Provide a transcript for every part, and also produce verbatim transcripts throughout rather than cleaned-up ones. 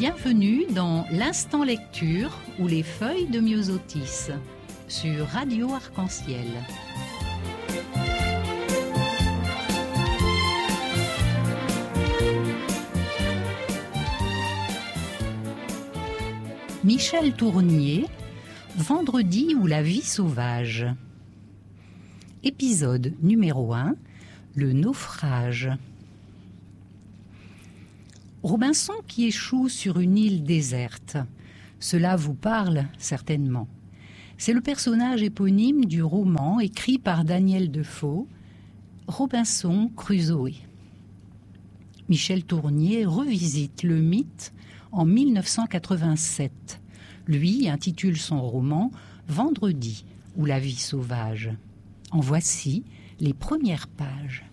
Bienvenue dans l'Instant Lecture ou les feuilles de Myosotis sur Radio Arc-en-Ciel. Michel Tournier, Vendredi ou la vie sauvage. Épisode numéro un, le naufrage. Robinson qui échoue sur une île déserte. Cela vous parle certainement. C'est le personnage éponyme du roman écrit par Daniel Defoe, Robinson Crusoe. Michel Tournier revisite le mythe en mille neuf cent quatre-vingt-sept. Lui intitule son roman « Vendredi ou la vie sauvage ». En voici les premières pages.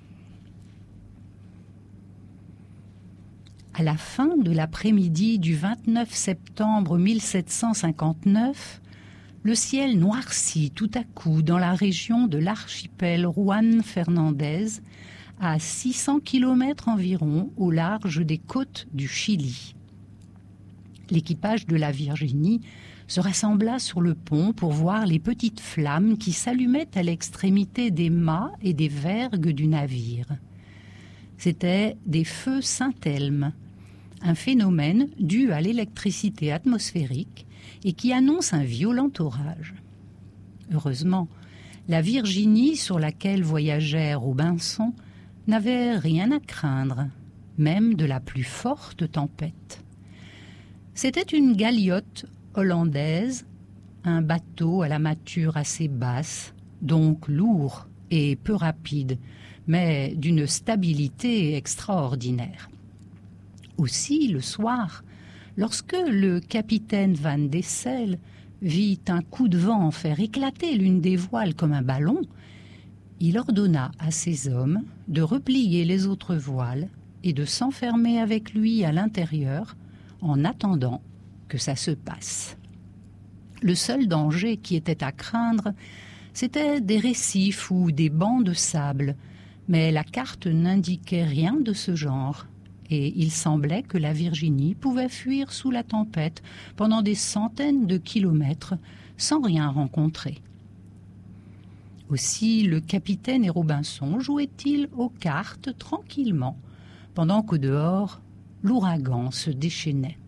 À la fin de l'après-midi du vingt-neuf septembre mille sept cent cinquante-neuf, le ciel noircit tout à coup dans la région de l'archipel Juan Fernandez, à six cents kilomètres environ au large des côtes du Chili. L'équipage de la Virginie se rassembla sur le pont pour voir les petites flammes qui s'allumaient à l'extrémité des mâts et des vergues du navire. C'étaient des feux Saint-Elme, un phénomène dû à l'électricité atmosphérique et qui annonce un violent orage. Heureusement, la Virginie sur laquelle voyageait Robinson n'avait rien à craindre, même de la plus forte tempête. C'était une galiote hollandaise, un bateau à la mâture assez basse, donc lourd et peu rapide, mais d'une stabilité extraordinaire. Aussi, le soir, lorsque le capitaine Van Dessel vit un coup de vent faire éclater l'une des voiles comme un ballon, il ordonna à ses hommes de replier les autres voiles et de s'enfermer avec lui à l'intérieur en attendant que ça se passe. Le seul danger qui était à craindre, c'était des récifs ou des bancs de sable, mais la carte n'indiquait rien de ce genre, et il semblait que la Virginie pouvait fuir sous la tempête pendant des centaines de kilomètres sans rien rencontrer. Aussi le capitaine et Robinson jouaient-ils aux cartes tranquillement, pendant qu'au dehors, l'ouragan se déchaînait.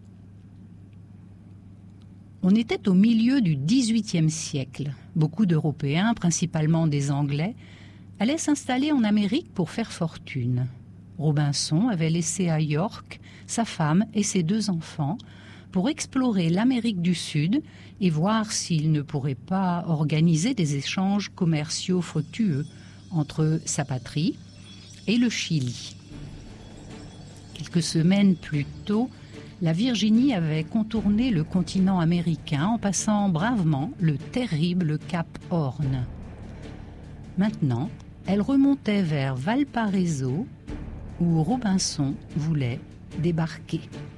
On était au milieu du dix-huitième siècle. Beaucoup d'Européens, principalement des Anglais, allaient s'installer en Amérique pour faire fortune. Robinson avait laissé à York sa femme et ses deux enfants pour explorer l'Amérique du Sud et voir s'il ne pourrait pas organiser des échanges commerciaux fructueux entre sa patrie et le Chili. Quelques semaines plus tôt, la Virginie avait contourné le continent américain en passant bravement le terrible cap Horn. Maintenant, elle remontait vers Valparaiso, où Robinson voulait débarquer.